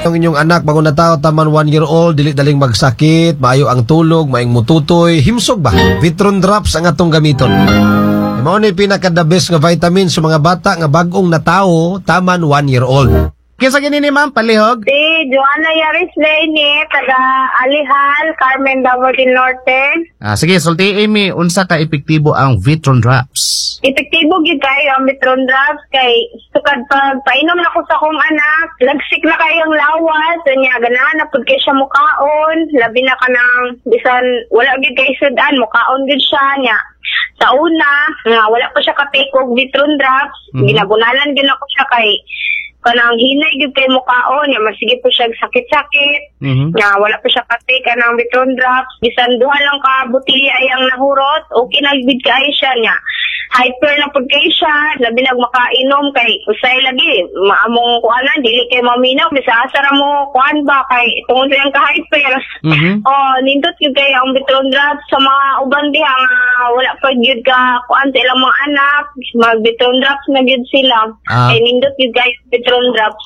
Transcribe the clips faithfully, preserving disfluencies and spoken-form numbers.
Ang inyong anak bago na tao taman one year old, dili daling magsakit, maayo ang tulog, maayong mututoy, himsog ba? Vitron drops ang atong gamiton. Mao ni pinaka the best nga vitamin sa mga bata nga bag-ong na tao taman one year old. Kinsa gini ni ma'am palihog? Si Joanna Yaris Lane, taga Alihal, Carmen Davao del Norte. Ah, sige, sultiin mi unsa ka epektibo ang Vitron Drops. Epektibo gyud kay ang Vitron Drops kay sukad pag painom na ko sa akong anak, lagsik na kay ang lawas, nya ganahan na pud kay siya mukaon, labi na kanang bisan wala gyud kay sudan, mukaon gyud siya nya. Sa una, nga wala pa siya ka-take og Vitron Drops, mm-hmm. ginabunalan gyud ako siya kay kanang hinay gyud kay mukaon nya masige po siya sakit-sakit mm-hmm. nya wala pa siya ka-take kanang Vitron Drops bisan duha lang ka botelya yang nahurot okay na gyud kay siya nya hyper na pud kay siya labi nag makainom kay usay lagi maamong kuanan dili kay maminaw bisa asa ra mo kuan ba kay tungod sa yang ka hyper mm-hmm. oh nindot gyud kay ang Vitron Drops sa mga uban diha nga wala pa gyud ka kuan sa ilang mga anak mag Vitron Drops na gyud sila ah. Kay nindot gyud kay Vitron Drops.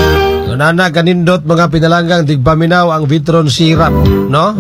Nana kanindot mga pinalanggang tigpaminaw ang Vitron syrup, no?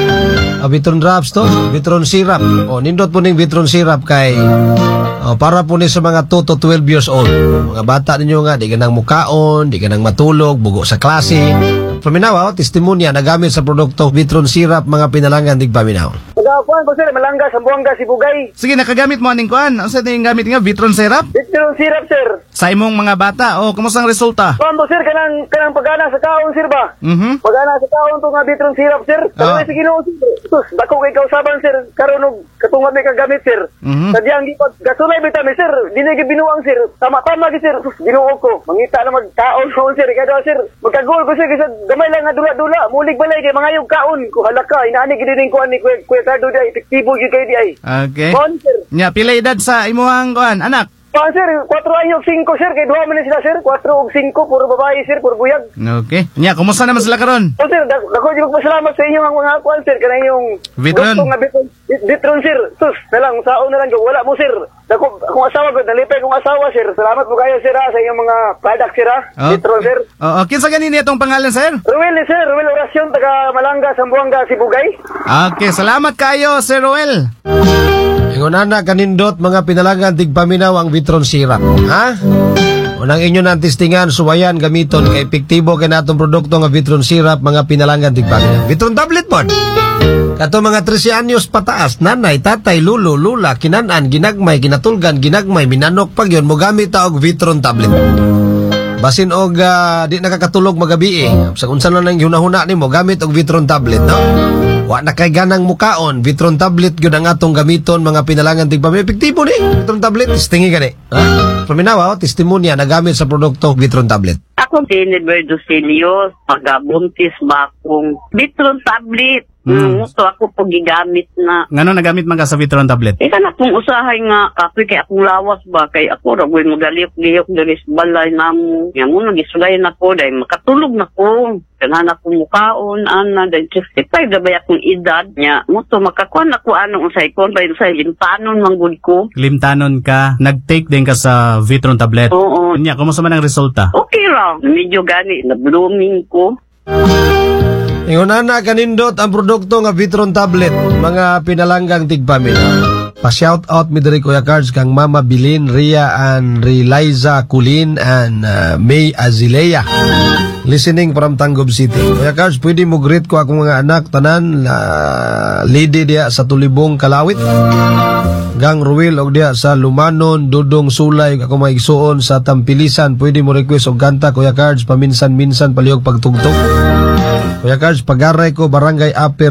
Ah, Vitron Drops to, Vitron syrup. O nindot po ning Vitron syrup kay oh, para po ni sa mga two to twelve years old. Mga bata ninyo nga di ganang mukaon, di ganang matulog, bugo sa klase. Paminaw, oh, testimonya nagamit sa produkto Vitron syrup mga pinalanggang tigpaminaw. Kuan ko sir, malangga sa Buanga, Sibugay. Sige, nakagamit mo aning kuan. Ano sa yung gamit nga Vitron syrup? Vitron syrup sir. Sa imong mga bata, o kumusta ang resulta? Kuan ko sir, kanang kanang pagana sa kaon sir ba? Mhm. Pagana sa kaon to nga Vitron syrup sir. Pero Oh. sa Ginoo sir. Sus, dako kay kausaban sir, karon og katungod may kagamit sir. Mhm. Sadyang gipag gasulay bitaw mi sir, dili gyud binuang sir. Tama-tama gyud sir. Sus, Ginoo ko. Mangita na magkaon ko sir, kada sir. Magkagol ko sir kasi gamay lang nga dula-dula. Mulig balay kay mga yung kaon ko halaka inaani gid ning kuan ni Kuya Kuya Cardo di epektibo gyud kay di ay. Okay. Kuan sir. Nya pila edad sa imuhang kuan anak? Ah, sir, four anyos, five sir, kay duha man sila sir, four ug five, puro babae sir, puro buyag. Okay. Nya kumusta naman sila karon? Oh sir, dako di magpasalamat sa inyo ang mga kuan sir, kana yung Vitron. gusto nga Vitron, Vitron sir. Sus, na lang saon na lang wala mo sir. Dako kung asawa ko, nalipay kong asawa sir. Salamat po kayo sir ha, sa inyong mga product sir ha. Oh. Vitron sir. Oo, oh, kinsa ganini itong pangalan sir? Ruel ni sir, Ruel Orasyon taga Malanga, Sambuanga, Sibugay. Okay, salamat kayo Sir Roel. Ingonana kanindot mga pinalanggang tigpaminaw ang Vitron syrup. Ha? Unang inyo nang testingan, suwayan, gamiton, kay epektibo kay natong produkto nga Vitron syrup, mga pinalanggang tigpaminaw. Vitron tablet pod. Kato mga thirteen anyos pataas, nanay, tatay, lulo, lula, kinanan, ginagmay, ginatulgan, ginagmay, minanok pag yun, mo gamit ta og Vitron tablet. Basin og uh, di nakakatulog magabi eh. Sa unsa na nang hunahuna nimo gamit og Vitron tablet, no? Wa na kay ganang mukaon, Vitron tablet gyud ang atong gamiton mga pinalangan tigpami epektibo ni. Vitron tablet testingi gani. Ha? Paminawa, oh, testimonya nagamit sa produkto Vitron tablet. Ako si Neverdo Senior, pagabuntis ba akong Vitron tablet. Mm. Mm. So ako po gigamit na. Ngano nagamit man ka sa Vitron tablet? Eh kana kung usahay nga kapoy kay akong lawas ba kay ako ra gyud mogaliyok-liyok diri sa balay namo. Nga mo nagisulayan ako dai makatulog na ko. Kanahan ako mukaon ana dai sixty-five da bay akong edad nya mo to makakuan ako anong usay kon bay usay limtanon manggod ko. Limtanon ka, nag-take din ka sa Vitron tablet. Oo. Nya kumusta man ang resulta? Okay ra, medyo gani na blooming ko. Ingonana kanindot ang produkto nga Vitron tablet, mga pinalanggang tigpaminaw. Pa-shout out mi diri Kuya Cards kang Mama Bilin, Ria and Reliza Kulin and uh, May Azilea. Listening from Tanggob City. Kuya Cards, pwede mo greet ko akong mga anak tanan uh, lady dia sa Tulibong Kalawit. Gang Ruel og dia sa Lumanon, Dudong Sulay, ako maigsuon sa Tampilisan. Pwede mo request og kanta Kuya Cards paminsan-minsan palihog pagtugtog. Kuya Cards, pagaray ko Barangay Aper